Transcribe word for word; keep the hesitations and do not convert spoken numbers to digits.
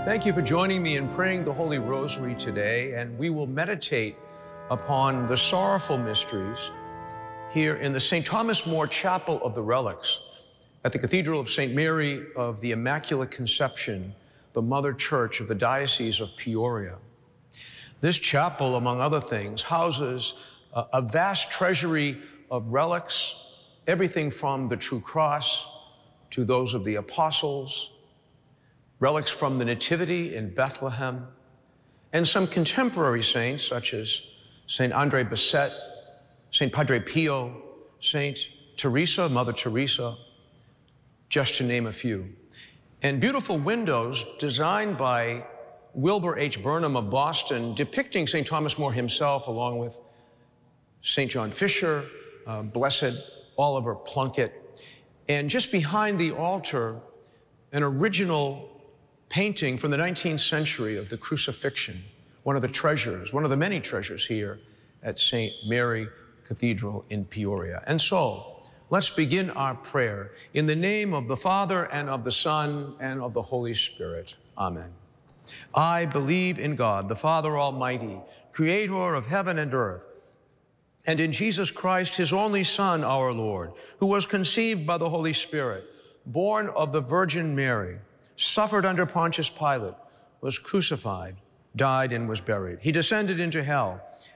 Thank you for joining me in praying the Holy Rosary today, and we will meditate upon the sorrowful mysteries here in the Saint Thomas More Chapel of the Relics at the Cathedral of Saint Mary of the Immaculate Conception, the Mother Church of the Diocese of Peoria. This chapel, among other things, houses a, a vast treasury of relics, everything from the true cross to those of the apostles, relics from the Nativity in Bethlehem, and some contemporary saints such as Saint Andre Bessette, Saint Padre Pio, Saint Teresa, Mother Teresa, just to name a few. And beautiful windows designed by Wilbur H. Burnham of Boston, depicting Saint Thomas More himself, along with Saint John Fisher, uh, Blessed Oliver Plunkett. And just behind the altar, an original painting from the nineteenth century of the Crucifixion, one of the treasures, one of the many treasures here at Saint Mary Cathedral in Peoria. And so, let's begin our prayer in the name of the Father, and of the Son, and of the Holy Spirit. Amen. I believe in God, the Father Almighty, creator of heaven and earth, and in Jesus Christ, his only Son, our Lord, who was conceived by the Holy Spirit, born of the Virgin Mary, suffered under Pontius Pilate, was crucified, died, and was buried. He descended into hell.